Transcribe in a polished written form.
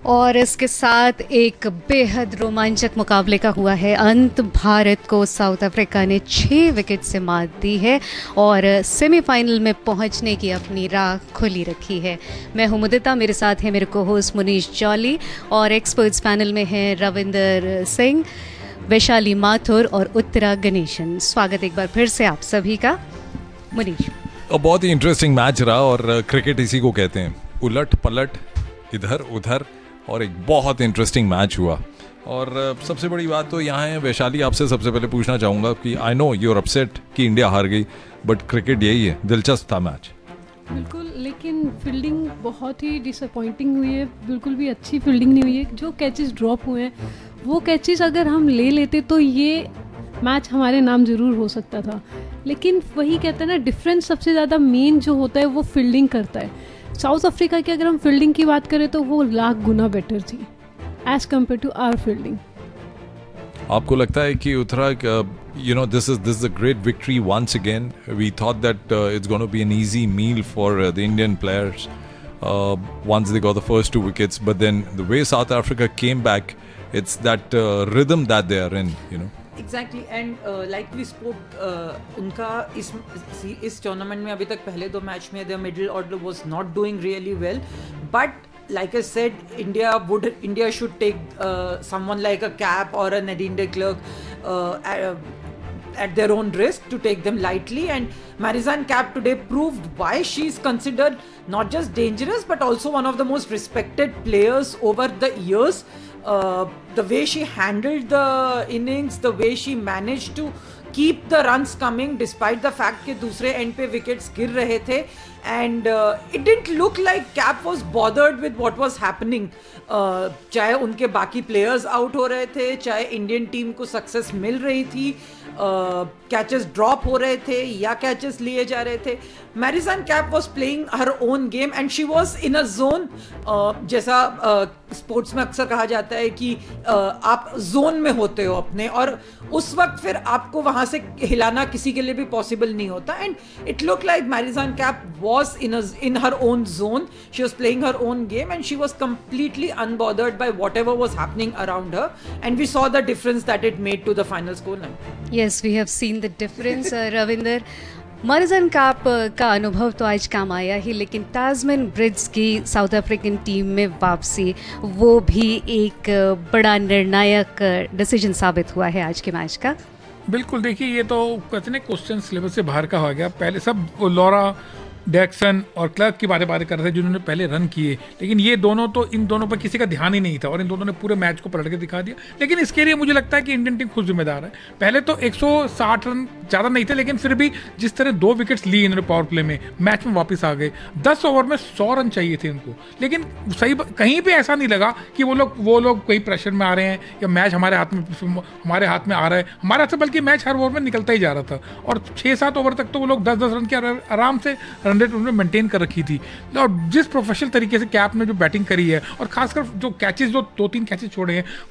और इसके साथ एक बेहद रोमांचक मुकाबले का हुआ है अंत। भारत को साउथ अफ्रीका ने 6 विकेट से मात दी है और सेमीफाइनल में पहुंचने की अपनी राह खुली रखी है। मैं हूं मुदिता, मेरे साथ है मेरे को होस्ट मुनीश जॉली और एक्सपर्ट्स पैनल में हैं रविंदर सिंह, वैशाली माथुर और उत्तरा गणेशन। स्वागत एक बार फिर से आप सभी का। मुनीश, बहुत ही इंटरेस्टिंग मैच रहा और क्रिकेट इसी को कहते हैं, उलट पलट इधर उधर, और एक बहुत इंटरेस्टिंग मैच हुआ। और सबसे बड़ी बात तो यहाँ है, वैशाली आपसे सबसे पहले पूछना चाहूँगा कि I know you are upset कि इंडिया हार गई, बट क्रिकेट यही है, दिलचस्प था मैच। बिल्कुल, लेकिन फील्डिंग बहुत ही डिसअपॉइंटिंग हुई है, बिल्कुल भी अच्छी फील्डिंग नहीं हुई है। जो कैचेस ड्रॉप हुए हैं वो कैचेस अगर हम ले लेते तो ये मैच हमारे नाम ज़रूर हो सकता था। लेकिन वही कहते हैं ना, डिफरेंस सबसे ज़्यादा मेन जो होता है वो फील्डिंग करता है। साउथ अफ्रीका की अगर हम फील्डिंग की बात करें तो वो लाख गुना बेटर थी as compare to our fielding. आपको लगता है कि Uttara, you know, this is a great victory once again? We thought that it's going to be an easy meal for the Indian players once they got the first 2 wickets, but then the way South Africa came back, it's that rhythm that they are in, you know. Exactly, and like we spoke, उनका इस tournament में अभी तक पहले 2 match में the middle order was not doing really well, but like I said, India should take someone like a Cap or a Nadine de Klerk at their own risk to take them lightly, and Marizanne Kapp today proved why she is considered not just dangerous but also one of the most respected players over the years. The way she handled the innings, the way she managed to keep the runs coming despite the fact कि दूसरे end पे wickets गिर रहे थे, and it didn't look like Cap was bothered with what was happening. चाहे उनके बाकी players out हो रहे थे, चाहे Indian team को success मिल रही थी, कैचेस ड्रॉप हो रहे थे या कैचेस लिए जा रहे थे, मैरिजान cap was playing her own game and she was in a zone. जैसा स्पोर्ट्स में अक्सर कहा जाता है कि आप जोन में होते हो अपने, और उस वक्त फिर आपको वहां से हिलाना किसी के लिए भी पॉसिबल नहीं होता। And it look like मैरिजान cap was in her own zone, she was playing her own game and she was completely unbothered by what ever was happening around her, and we saw the difference that it made to the final score line. Yes, we have seen the difference. Ravinder, मरिजन cap का अनुभव तो आज काम आया ही, लेकिन ताजमैन breeds की south African team में वापसी, वो भी एक बड़ा निर्णायक डिसीजन साबित हुआ है आज के मैच का। बिल्कुल, देखिए ये तो कहते हैं क्वेश्चन सिलेबस से बाहर का हो गया। पहले सब लॉरा डैक्सन और क्लर्क की बातें कर रहे थे जिन्होंने पहले रन किए, लेकिन ये दोनों तो, इन दोनों पर किसी का ध्यान ही नहीं था और इन दोनों ने पूरे मैच को पलट के दिखा दिया। लेकिन इसके लिए मुझे लगता है कि इंडियन टीम खुद जिम्मेदार है। पहले तो 160 रन ज़्यादा नहीं थे, लेकिन फिर भी जिस तरह 2 विकेट्स ली इन्होंने पावर प्ले में, मैच में वापस आ गए। 10 ओवर में 100 रन चाहिए थे इनको, लेकिन सही कहीं पे ऐसा नहीं लगा कि वो लोग कहीं प्रेशर में आ रहे हैं या मैच हमारे हाथ में आ रहा है। हमारे हाथ से बल्कि मैच हर ओवर में निकलता ही जा रहा था, और 6-7 ओवर तक तो वो लोग 10-10 रन के आराम से रन रेट उन्होंने मेंटेन कर रखी थी। और जिस प्रोफेशनल तरीके से कैप ने जो बैटिंग करी है, और खासकर जो कैचेस, जो 2-3 कैचेस छोड़े हैं,